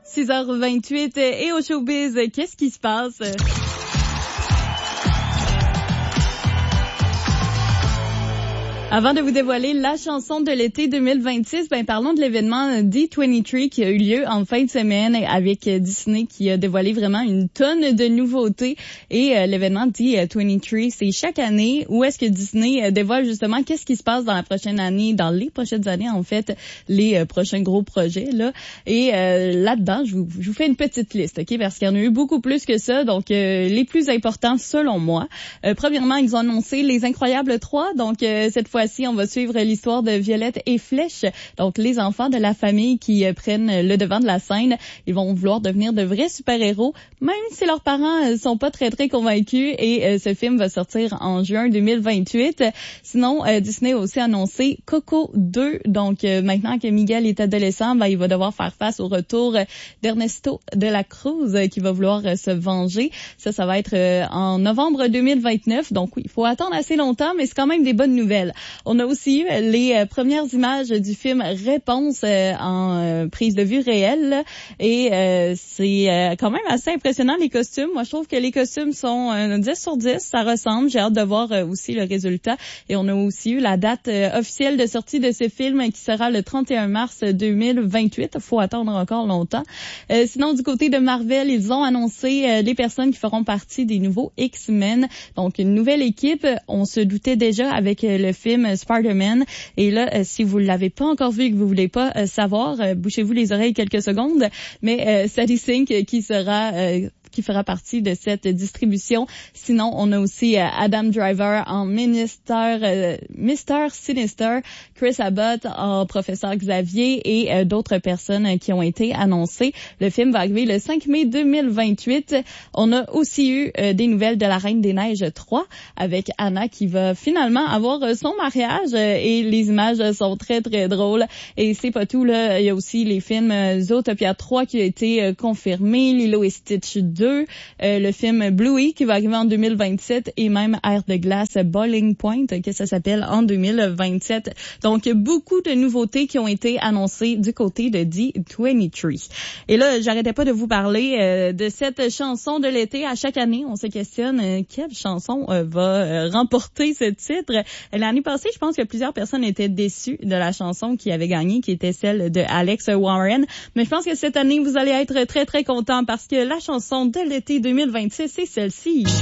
6h28 et au showbiz, qu'est-ce qui se passe? Avant de vous dévoiler la chanson de l'été 2026, parlons de l'événement D23 qui a eu lieu en fin de semaine avec Disney qui a dévoilé vraiment une tonne de nouveautés. Et l'événement D23, c'est chaque année où est-ce que Disney dévoile justement qu'est-ce qui se passe dans la prochaine année, dans les prochaines années en fait, les prochains gros projets là. Et là-dedans, je vous fais une petite liste, ok, parce qu'il y en a eu beaucoup plus que ça. Donc les plus importants selon moi. Premièrement, ils ont annoncé Les Incroyables 3, donc cette fois-ci, on va suivre l'histoire de Violette et Flèche, donc les enfants de la famille qui prennent le devant de la scène. Ils vont vouloir devenir de vrais super-héros, même si leurs parents sont pas très convaincus, et ce film va sortir en juin 2028. Sinon, Disney a aussi annoncé Coco 2, donc maintenant que Miguel est adolescent, il va devoir faire face au retour d'Ernesto de la Cruz qui va vouloir se venger. Ça va être en novembre 2029, donc oui, il faut attendre assez longtemps, mais c'est quand même des bonnes nouvelles. On a aussi eu les premières images du film Réponse en prise de vue réelle, et c'est quand même assez impressionnant les costumes. Moi, je trouve que les costumes sont 10 sur 10, ça ressemble. J'ai hâte de voir aussi le résultat. Et on a aussi eu la date officielle de sortie de ce film qui sera le 31 mars 2028. Faut attendre encore longtemps. Sinon, du côté de Marvel, ils ont annoncé les personnes qui feront partie des nouveaux X-Men. Donc, une nouvelle équipe. On se doutait déjà avec le film Spider-Man. Et là, si vous l'avez pas encore vu et que vous voulez pas savoir, bouchez-vous les oreilles quelques secondes. Mais Sadie Sink qui fera partie de cette distribution. Sinon, on a aussi Adam Driver en Mr. Sinister, Chris Abbott en Professeur Xavier et d'autres personnes qui ont été annoncées. Le film va arriver le 5 mai 2028. On a aussi eu des nouvelles de La Reine des Neiges 3 avec Anna qui va finalement avoir son mariage, et les images sont très drôles. Et c'est pas tout, là. Il y a aussi les films Zootopia 3 qui a été confirmé, Lilo et Stitch 2, le film Bluey qui va arriver en 2027, et même Air de glace Boiling Point, que ça s'appelle, en 2027. Donc, beaucoup de nouveautés qui ont été annoncées du côté de D23. Et là, j'arrêtais pas de vous parler de cette chanson de l'été. À chaque année, on se questionne quelle chanson va remporter ce titre. L'année passée, je pense que plusieurs personnes étaient déçues de la chanson qui avait gagné, qui était celle de Alex Warren. Mais je pense que cette année, vous allez être très contents parce que la chanson de l'été 2026, c'est celle-ci.